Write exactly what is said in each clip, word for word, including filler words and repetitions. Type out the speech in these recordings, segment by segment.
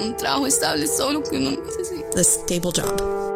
un trabajo estable es todo lo que uno necesita. The stable job.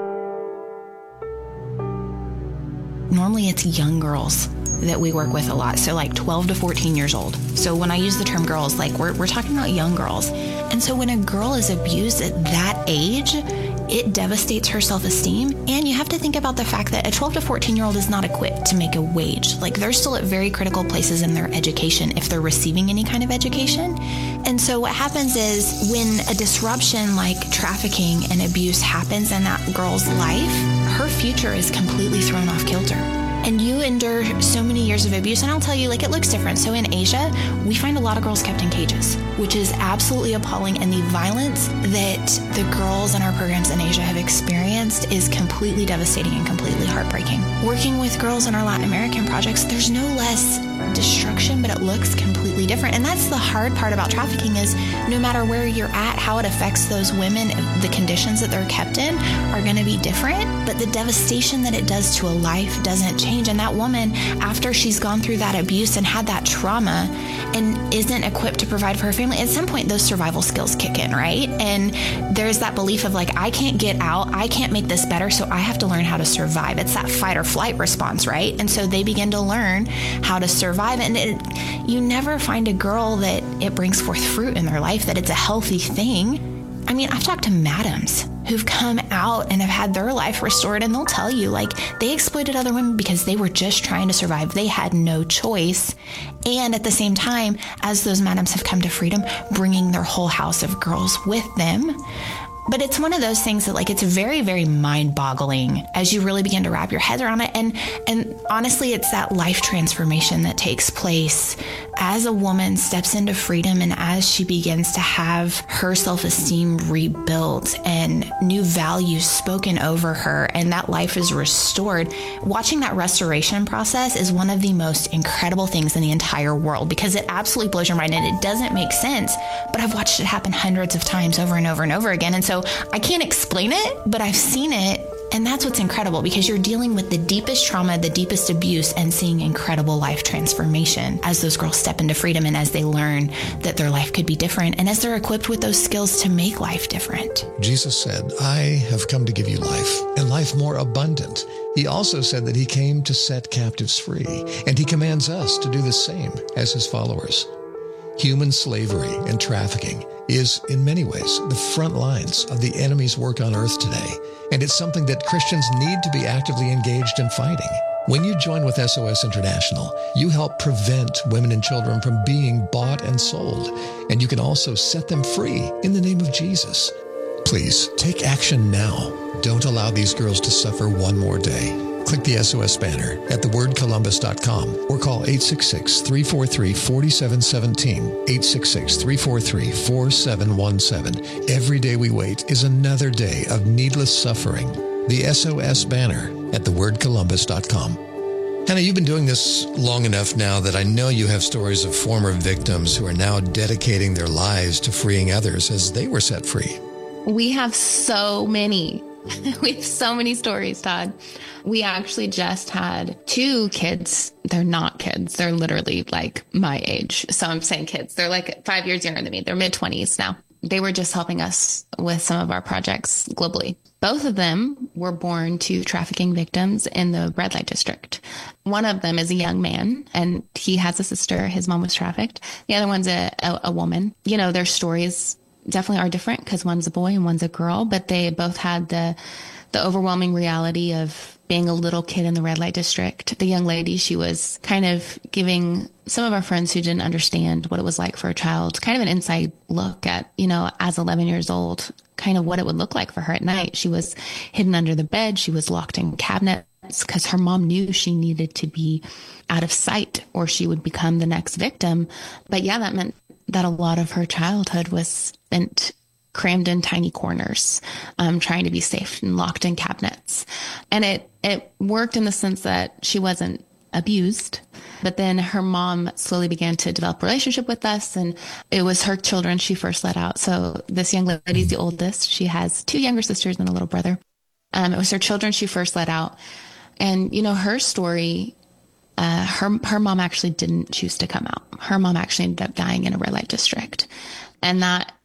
Normally it's young girls that we work with a lot. So like twelve to fourteen years old. So when I use the term girls, like we're, we're talking about young girls. And so when a girl is abused at that age, it devastates her self-esteem. And you have to think about the fact that a twelve to fourteen year old is not equipped to make a wage. Like they're still at very critical places in their education if they're receiving any kind of education. And so what happens is when a disruption like trafficking and abuse happens in that girl's life, her future is completely thrown off kilter. And you endure so many years of abuse. And I'll tell you, like, it looks different. So in Asia, we find a lot of girls kept in cages, which is absolutely appalling. And the violence that the girls in our programs in Asia have experienced is completely devastating and completely heartbreaking. Working with girls in our Latin American projects, there's no less destruction, but it looks completely different. And that's the hard part about trafficking is no matter where you're at, how it affects those women, the conditions that they're kept in are going to be different. But the devastation that it does to a life doesn't change. And that woman, after she's gone through that abuse and had that trauma and isn't equipped to provide for her family, at some point those survival skills kick in, right? And there's that belief of like, I can't get out, I can't make this better, so I have to learn how to survive. It's that fight or flight response, right? And so they begin to learn how to survive. And it, you never find a girl that it brings forth fruit in their life, that it's a healthy thing. I mean, I've talked to madams who've come out and have had their life restored, and they'll tell you, like, they exploited other women because they were just trying to survive. They had no choice. And at the same time, as those madams have come to freedom, bringing their whole house of girls with them. But it's one of those things that, like, it's very, very mind-boggling as you really begin to wrap your head around it. And and honestly, it's that life transformation that takes place as a woman steps into freedom and as she begins to have her self-esteem rebuilt and new values spoken over her, and that life is restored. Watching that restoration process is one of the most incredible things in the entire world because it absolutely blows your mind and it doesn't make sense. But I've watched it happen hundreds of times over and over and over again. And so I can't explain it, but I've seen it. And that's what's incredible because you're dealing with the deepest trauma, the deepest abuse, and seeing incredible life transformation as those girls step into freedom and as they learn that their life could be different and as they're equipped with those skills to make life different. Jesus said, I have come to give you life and life more abundant. He also said that he came to set captives free, and he commands us to do the same as his followers. Human slavery and trafficking is, in many ways, the front lines of the enemy's work on earth today. And it's something that Christians need to be actively engaged in fighting. When you join with S O S International, you help prevent women and children from being bought and sold. And you can also set them free in the name of Jesus. Please, take action now. Don't allow these girls to suffer one more day. Click the S O S banner at the word columbus dot com or call eight six six, three four three, four seven one seven, eight six six, three four three, four seven one seven. Every day we wait is another day of needless suffering. The S O S banner at the word columbus dot com. Hannah, you've been doing this long enough now that I know you have stories of former victims who are now dedicating their lives to freeing others as they were set free. We have so many. We have so many stories, Todd. We actually just had two kids. They're not kids. They're literally like my age. So I'm saying kids. They're like five years younger than me. They're mid-twenties now. They were just helping us with some of our projects globally. Both of them were born to trafficking victims in the red light district. One of them is a young man, and he has a sister. His mom was trafficked. The other one's a, a, a woman. You know, their stories definitely are different because one's a boy and one's a girl, but they both had the the overwhelming reality of being a little kid in the red light district. The young lady, she was kind of giving some of our friends who didn't understand what it was like for a child kind of an inside look at, you know, as eleven years old, kind of what it would look like for her at night. She was hidden under the bed. She was locked in cabinets because her mom knew she needed to be out of sight or she would become the next victim. But yeah, that meant that a lot of her childhood was spent crammed in tiny corners, um, trying to be safe and locked in cabinets. And it, it worked in the sense that she wasn't abused, but then her mom slowly began to develop a relationship with us, and it was her children she first let out. So this young lady's the oldest. She has two younger sisters and a little brother. Um, it was her children she first let out. And, you know, her story, Uh, her, her mom actually didn't choose to come out. Her mom actually ended up dying in a red light district. And that